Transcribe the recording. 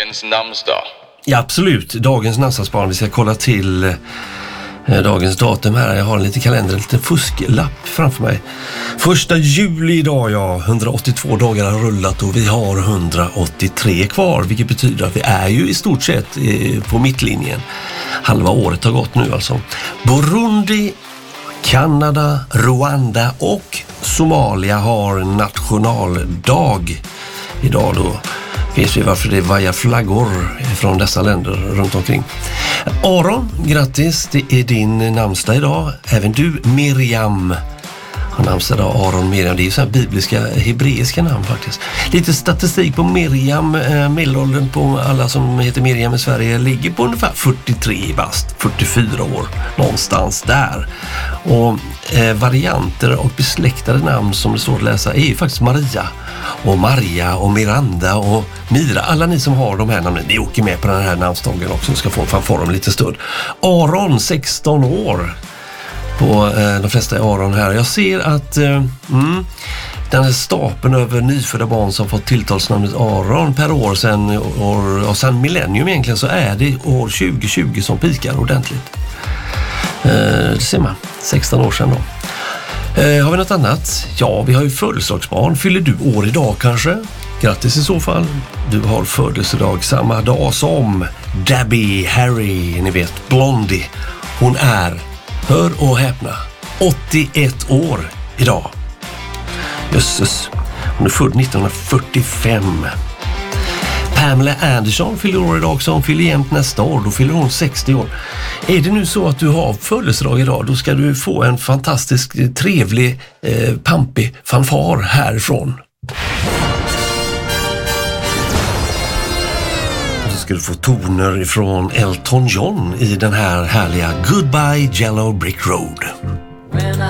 dagens namnsdag? Ja, absolut. Dagens namnsdagsbarn. Vi ska kolla till dagens datum här. Jag har en liten kalender, en liten fusklapp framför mig. 1 juli idag, ja. 182 dagar har rullat och vi har 183 kvar. Vilket betyder att vi är ju i stort sett på mittlinjen. Halva året har gått nu alltså. Burundi, Kanada, Rwanda och Somalia har nationaldag idag då. Vet vi varför det vajar flaggor från dessa länder runt omkring. Aron, grattis, det är din namnsdag idag. Även du, Miriam, har namnsdag idag. Aron, Miriam, det är ju så här bibliska, hebreiska namn faktiskt. Lite statistik på Miriam, medelåldern på alla som heter Miriam i Sverige ligger på ungefär 43 bast, 44 år, någonstans där. Och varianter och besläktade namn som det står att läsa är ju faktiskt Maria och Maria och Miranda och Mira. Alla ni som har de här namnen, ni åker med på den här namnsdagen också. Ni ska få en fanfar om en liten stund. Aron, 16 år. På de flesta är Aron här. Jag ser att den här stapeln över nyfödda barn som fått tilltalsnamnet Aron per år sedan millennium egentligen, så är det år 2020 som pikar ordentligt. Det ser man. 16 år sedan då. Har vi något annat? Ja, vi har ju födelsedagsbarn. Fyller du år idag kanske? Grattis i så fall. Du har födelsedag samma dag som Debbie Harry, ni vet, Blondie. Hon är, hör och häpna, 81 år idag. Jösses. Hon är född 1945. Pamela Anderson fyller år idag också. Hon fyller jämnt nästa år. Då fyller hon 60 år. Är det nu så att du har födelsedag idag, då ska du få en fantastisk, trevlig, pampig fanfar härifrån. Och så ska du få toner ifrån Elton John i den här härliga Goodbye Yellow Brick Road.